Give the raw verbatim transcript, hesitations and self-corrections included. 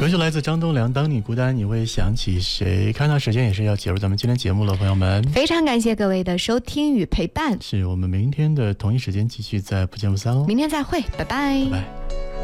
歌曲来自张栋梁，当你孤单你会想起谁。看到时间也是要结束咱们今天节目了，朋友们， 非常感谢各位的收听与陪伴， 是我们明天的同一时间继续在不见不散哦。 明天再会，拜拜， 拜拜。